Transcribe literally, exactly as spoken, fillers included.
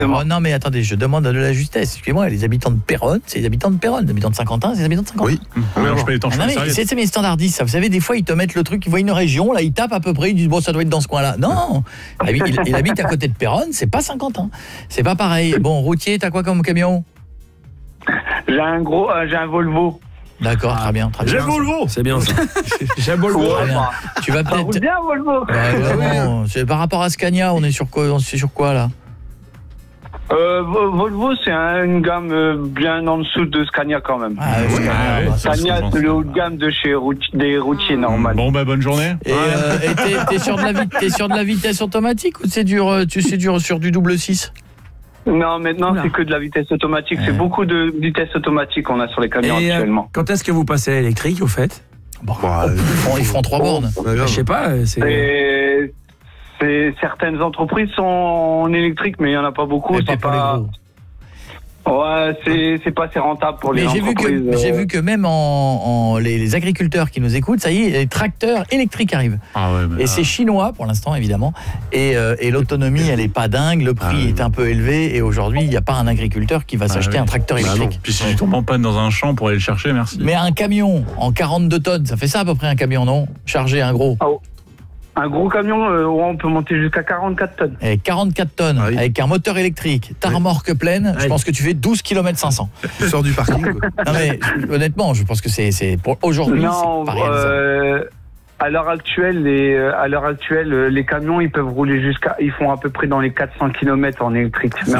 Oh, non mais attendez, je demande de la justesse. Excusez-moi, les habitants de Péronne, c'est les habitants de Péronne, les habitants de Saint-Quentin, c'est les habitants de Saint-Quentin. Oui. Oui, alors je paye les temps Ah, non, mais c'est c'est mes standardistes, ça. Vous savez, des fois ils te mettent le truc, ils voient une région, là ils tapent à peu près, ils disent bon ça doit être dans ce coin-là. Non, il, il, il habite à côté de Péronne, c'est pas Saint-Quentin, c'est pas pareil. Bon, routier, t'as quoi comme camion? J'ai un gros, euh, j'ai un Volvo. D'accord, très bien, très bien. J'ai Volvo. C'est bien ça. J'ai Volvo. Très bien. Tu vas Ça roule peut-être. bien, Volvo. Ouais, vraiment, c'est par rapport à Scania, on est sur quoi, on est sur quoi là? Euh, Volvo, c'est un, une gamme euh, bien en dessous de Scania quand même. Ah, ouais, Scania, ah, ouais. bah, Ça, Scania, je c'est le pense. haut de gamme de chez routiers, des routiers normal. Bon bah bonne journée. Et euh, et t'es, t'es sur de la vit- t'es sur de la vitesse automatique ou c'est dur, euh, tu sais dur sur du double six? Non, maintenant Oula. c'est que de la vitesse automatique. Ouais. C'est beaucoup de vitesse automatique qu'on a sur les camions Et, euh, actuellement. quand est-ce que vous passez à l'électrique, au fait? Bon, Bah, ils, feront, ils feront trois bornes. Ouais, grave. Je sais pas, euh, c'est... Et c'est certaines entreprises sont en électrique, mais il y en a pas beaucoup. Mais pas C'est pour les pas. gros. Ouais, c'est c'est pas assez rentable pour les Mais j'ai vu entreprises. que j'ai euh. vu que même en, en les, les agriculteurs qui nous écoutent, ça y est, les tracteurs électriques arrivent. Ah ouais. Et c'est chinois pour l'instant évidemment. Et, euh, et l'autonomie, elle est pas dingue, le prix Ah oui. est un peu élevé. Et aujourd'hui, il n'y a pas un agriculteur qui va Ah s'acheter oui. un tracteur Bah électrique. Puis si tu tombes en panne dans un champ pour aller le chercher, merci. Mais un camion en quarante-deux tonnes, ça fait ça à peu près un camion, non? Chargé, un gros. Un gros camion, euh, ouais, on peut monter jusqu'à quarante-quatre tonnes. Et quarante-quatre tonnes, Ah oui. avec un moteur électrique, ta Oui. remorque pleine, je Oui. pense que tu fais douze kilomètres cinq cents. Tu sors du parking, quoi. Non mais honnêtement, je pense que c'est c'est pour aujourd'hui, Non, c'est pas réalisable. euh, à l'heure actuelle, les euh, à l'heure actuelle, euh, les camions, ils peuvent rouler jusqu'à, ils font à peu près dans les quatre cents kilomètres en électrique.